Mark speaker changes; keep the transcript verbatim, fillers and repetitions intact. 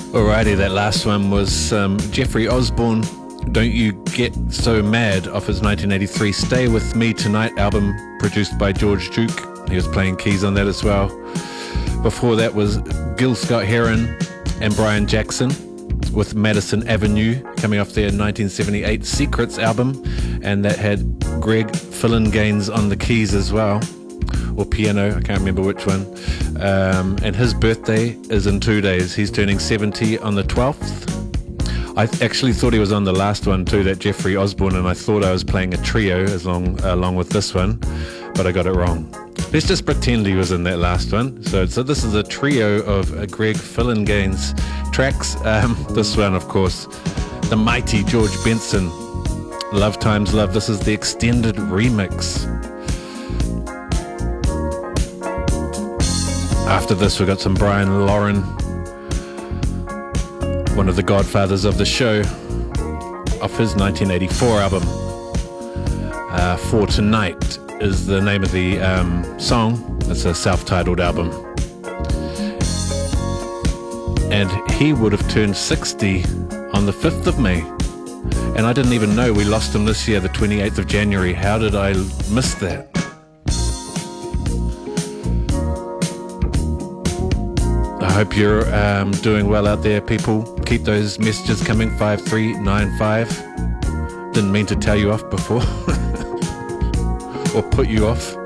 Speaker 1: Alrighty, that last one was um, Jeffrey Osborne, Don't You Get So Mad, off his nineteen eighty-three Stay With Me Tonight album, produced by George Duke. He was playing keys on that as well. Before that was Gil Scott-Heron and Brian Jackson with Madison Avenue, coming off their nineteen seventy-eight Secrets album, and that had Greg Phillinganes on the keys as well, or piano, I can't remember which one. Um, and his birthday is in two days. He's turning seventy on the twelfth. I th- actually thought he was on the last one too, that Jeffrey Osborne, and I thought I was playing a trio as long, along with this one, but I got it wrong. Let's just pretend he was in that last one. So, so this is a trio of uh, Greg Phillinganes tracks. Um, this one, of course, the mighty George Benson, Love Times Love. This is the extended remix. After this, we got some Brian Lauren, one of the godfathers of the show, off his nineteen eighty-four album. Uh, For Tonight is the name of the um, song. It's a self-titled album. And he would have turned sixty on the fifth of May. And I didn't even know we lost him this year, the twenty-eighth of January. How did I miss that? I hope you're um, doing well out there, people. Keep those messages coming, five three nine five. Didn't mean to tell you off before. Or put you off.